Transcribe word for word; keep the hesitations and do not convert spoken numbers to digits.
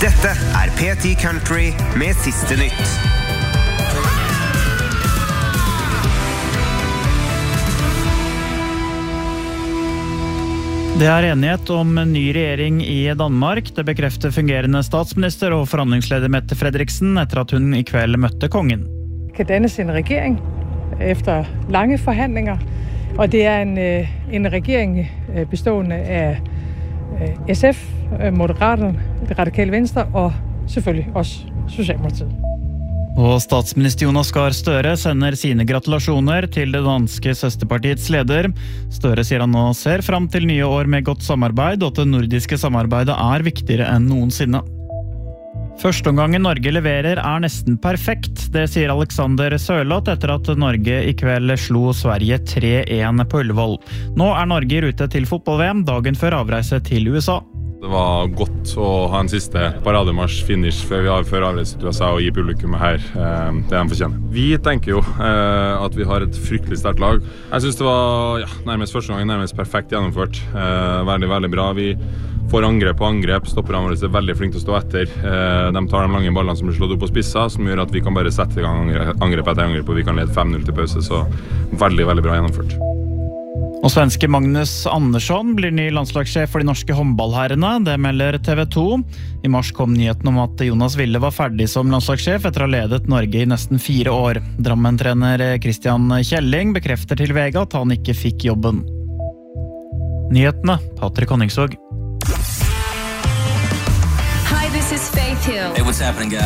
Dette er P ti Country med siste nytt. Det er enighet om en ny regjering i Danmark. Det bekrefter fungerende statsminister og forhandlingsleder Mette Frederiksen etter at hun i kveld møtte kongen. Kan dannes en regering efter lange forhandlinger, og det er en, en regering bestående af S F, Moderaterne, Det Radikale Venstre og selvfølgelig også Socialdemokratiet. Og statsminister Jonas Gahr Støre sender sine gratulasjoner til det danske søsterpartiets leder. Støre sier han nå ser fram til nye år med godt samarbeid, og at det nordiske samarbeidet er viktigere enn noensinne. Første omgangen Norge leverer er nesten perfekt, det sier Alexander Sørloth etter at Norge i kveld slo Sverige tre en på Ullevål. Nå er Norge i rute til fotball-V M dagen før avreise til U S A. Det var godt å ha en siste parademarsj-finish før vi har før avreise til U S A og gi publikummet her eh, det de fortjener. Vi tenker jo eh, at vi har et fryktelig sterkt lag. Jeg synes det var ja, nærmest første gangen nærmest perfekt gjennomført. Eh, veldig, veldig bra. Vi får angrep på angrep, stopperne våre er veldig flinke til å stå etter. Eh, de tar de lange ballene som blir slått opp på spissa, som gjør at vi kan bare sette i gang angrep etter angrep, og vi kan lede fem null til pause, så veldig, veldig bra gjennomført. Og svenske Magnus Andersson blir ny landslagssjef for de norske håndballherrene, det melder T V to. I mars kom nyheten om at Jonas Wille var ferdig som landslagssjef etter å ha ledet Norge i nesten fire år. Drammen-trener Christian Kjelling bekrefter til V G at han ikke fikk jobben. Nyhetene, Patrick Honningsvåg. Hi, this is Faith Hill. Hey, what's happening, guys?